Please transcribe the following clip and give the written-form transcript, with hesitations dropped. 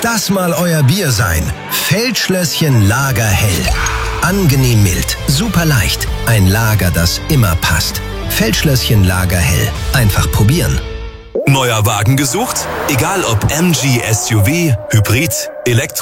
das mal euer Bier sein. Feldschlösschen Lagerhell. Angenehm mild, super leicht. Ein Lager, das immer passt. Feldschlösschen Lagerhell. Einfach probieren. Neuer Wagen gesucht? Egal ob MG, SUV, Hybrid, Elektro